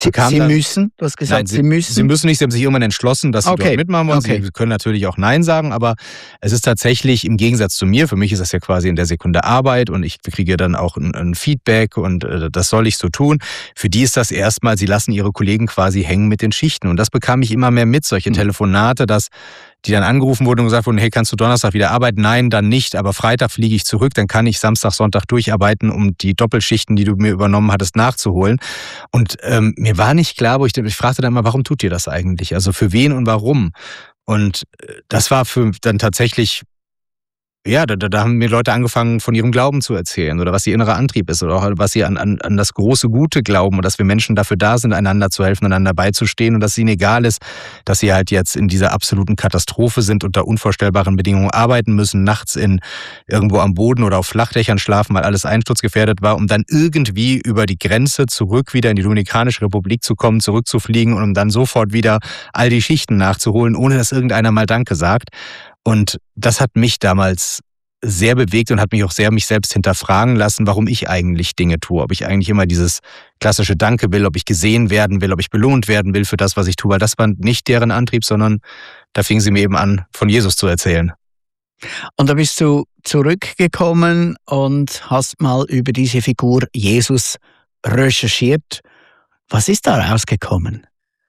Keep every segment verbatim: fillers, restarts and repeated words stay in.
Sie, Sie dann, müssen? Du hast gesagt, nein, Sie, Sie müssen? Sie müssen nicht, Sie haben sich irgendwann entschlossen, dass Sie okay. dort mitmachen wollen. Okay. Sie können natürlich auch Nein sagen, aber es ist tatsächlich im Gegensatz zu mir, für mich ist das ja quasi in der Sekunde Arbeit und ich kriege dann auch ein, ein Feedback und äh, das soll ich so tun. Für die ist das erstmal, sie lassen ihre Kollegen quasi hängen mit den Schichten und das bekam ich immer mehr mit, solche mhm. Telefonate, dass die dann angerufen wurden und gesagt wurden, hey, kannst du Donnerstag wieder arbeiten? Nein, dann nicht, aber Freitag fliege ich zurück, dann kann ich Samstag, Sonntag durcharbeiten, um die Doppelschichten, die du mir übernommen hattest, nachzuholen. Und ähm, mir war nicht klar, wo ich, ich fragte dann mal, warum tut ihr das eigentlich? Also für wen und warum? Und das war für dann tatsächlich, ja, da, da haben mir Leute angefangen, von ihrem Glauben zu erzählen oder was ihr innerer Antrieb ist oder auch was sie an, an, an das große Gute glauben und dass wir Menschen dafür da sind, einander zu helfen, einander beizustehen und dass es ihnen egal ist, dass sie halt jetzt in dieser absoluten Katastrophe sind, unter unvorstellbaren Bedingungen arbeiten müssen, nachts in irgendwo am Boden oder auf Flachdächern schlafen, weil alles einsturzgefährdet war, um dann irgendwie über die Grenze zurück wieder in die Dominikanische Republik zu kommen, zurückzufliegen und um dann sofort wieder all die Schichten nachzuholen, ohne dass irgendeiner mal Danke sagt. Und das hat mich damals sehr bewegt und hat mich auch sehr mich selbst hinterfragen lassen, warum ich eigentlich Dinge tue. Ob ich eigentlich immer dieses klassische Danke will, ob ich gesehen werden will, ob ich belohnt werden will für das, was ich tue. Weil das war nicht deren Antrieb, sondern da fingen sie mir eben an, von Jesus zu erzählen. Und da bist du zurückgekommen und hast mal über diese Figur Jesus recherchiert. Was ist da rausgekommen?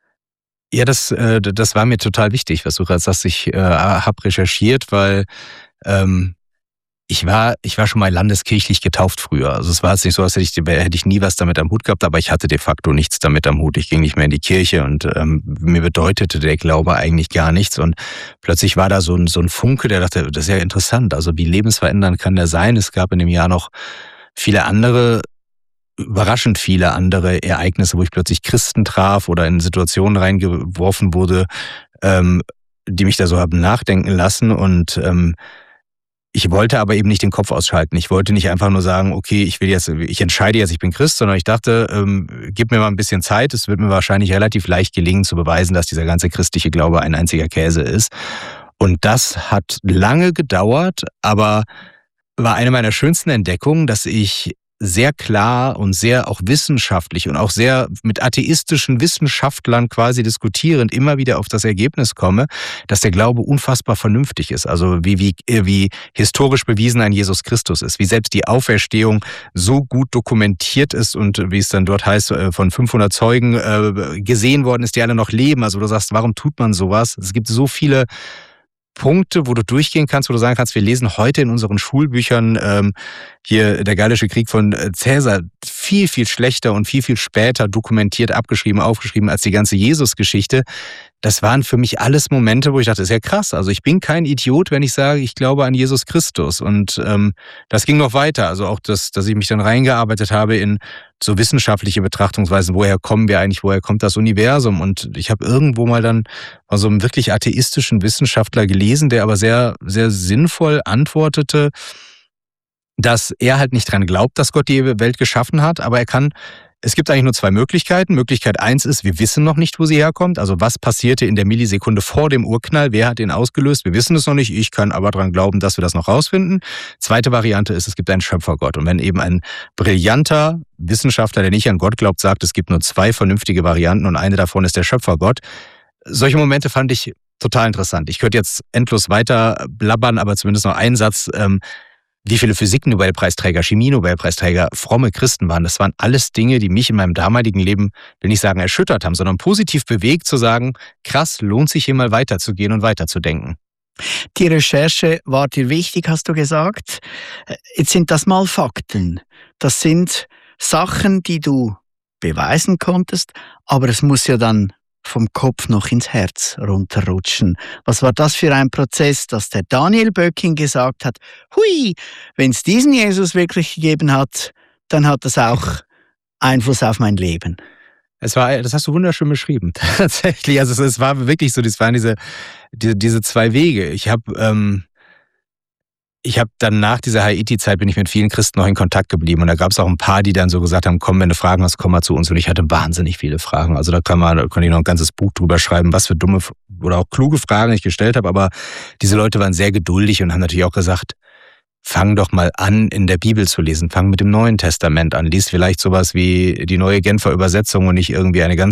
Ja, das, äh, das war mir total wichtig, was du gerade sagst. Ich äh, habe recherchiert, weil ähm, ich war, ich war schon mal landeskirchlich getauft früher. Also es war jetzt nicht so, als hätte ich, hätte ich nie was damit am Hut gehabt, aber ich hatte de facto nichts damit am Hut. Ich ging nicht mehr in die Kirche und ähm, mir bedeutete der Glaube eigentlich gar nichts. Und plötzlich war da so ein, so ein Funke, der dachte, das ist ja interessant. Also wie lebensverändernd kann der sein? Es gab in dem Jahr noch viele andere überraschend viele andere Ereignisse, wo ich plötzlich Christen traf oder in Situationen reingeworfen wurde, ähm, die mich da so haben nachdenken lassen. Und ähm, ich wollte aber eben nicht den Kopf ausschalten. Ich wollte nicht einfach nur sagen, okay, ich will jetzt, ich entscheide jetzt, ich bin Christ, sondern ich dachte, ähm, gib mir mal ein bisschen Zeit. Es wird mir wahrscheinlich relativ leicht gelingen, zu beweisen, dass dieser ganze christliche Glaube ein einziger Käse ist. Und das hat lange gedauert, aber war eine meiner schönsten Entdeckungen, dass ich sehr klar und sehr auch wissenschaftlich und auch sehr mit atheistischen Wissenschaftlern quasi diskutierend immer wieder auf das Ergebnis komme, dass der Glaube unfassbar vernünftig ist. Also wie, wie, wie historisch bewiesen ein Jesus Christus ist, wie selbst die Auferstehung so gut dokumentiert ist und wie es dann dort heißt, von fünfhundert Zeugen gesehen worden ist, die alle noch leben. Also du sagst, warum tut man sowas? Es gibt so viele Punkte, wo du durchgehen kannst, wo du sagen kannst, wir lesen heute in unseren Schulbüchern ähm, hier der Gallische Krieg von Cäsar viel, viel schlechter und viel, viel später dokumentiert, abgeschrieben, aufgeschrieben als die ganze Jesus-Geschichte. Das waren für mich alles Momente, wo ich dachte, das ist ja krass. Also ich bin kein Idiot, wenn ich sage, ich glaube an Jesus Christus. Und ähm, das ging noch weiter. Also auch, das, dass ich mich dann reingearbeitet habe in so wissenschaftliche Betrachtungsweisen. Woher kommen wir eigentlich? Woher kommt das Universum? Und ich habe irgendwo mal dann mal so einen wirklich atheistischen Wissenschaftler gelesen, der aber sehr, sehr sinnvoll antwortete, dass er halt nicht dran glaubt, dass Gott die Welt geschaffen hat, aber er kann, es gibt eigentlich nur zwei Möglichkeiten. Möglichkeit eins ist, wir wissen noch nicht, wo sie herkommt. Also was passierte in der Millisekunde vor dem Urknall? Wer hat den ausgelöst? Wir wissen es noch nicht. Ich kann aber dran glauben, dass wir das noch rausfinden. Zweite Variante ist, es gibt einen Schöpfergott. Und wenn eben ein brillanter Wissenschaftler, der nicht an Gott glaubt, sagt, es gibt nur zwei vernünftige Varianten und eine davon ist der Schöpfergott. Solche Momente fand ich total interessant. Ich könnte jetzt endlos weiter blabbern, aber zumindest noch einen Satz. Ähm, Wie viele Physik-Nobelpreisträger, Chemie-Nobelpreisträger, fromme Christen waren, das waren alles Dinge, die mich in meinem damaligen Leben, will nicht sagen erschüttert haben, sondern positiv bewegt zu sagen, krass, lohnt sich hier mal weiterzugehen und weiterzudenken. Die Recherche war dir wichtig, hast du gesagt. Jetzt sind das mal Fakten. Das sind Sachen, die du beweisen konntest, aber es muss ja dann vom Kopf noch ins Herz runterrutschen. Was war das für ein Prozess, dass der Daniel Böcking gesagt hat, hui, wenn es diesen Jesus wirklich gegeben hat, dann hat das auch Einfluss auf mein Leben. Es war, das hast du wunderschön beschrieben, tatsächlich. Also es, es war wirklich so, das waren diese, diese, diese zwei Wege. Ich habe ähm, Ich habe dann nach dieser Haiti-Zeit bin ich mit vielen Christen noch in Kontakt geblieben und da gab es auch ein paar, die dann so gesagt haben, komm, wenn du Fragen hast, komm mal zu uns. Und ich hatte wahnsinnig viele Fragen. Also da kann man, da kann ich noch ein ganzes Buch drüber schreiben, was für dumme oder auch kluge Fragen ich gestellt habe. Aber diese Leute waren sehr geduldig und haben natürlich auch gesagt, fang doch mal an, in der Bibel zu lesen. Fang mit dem Neuen Testament an. Lies vielleicht sowas wie die Neue Genfer Übersetzung und nicht irgendwie eine ganz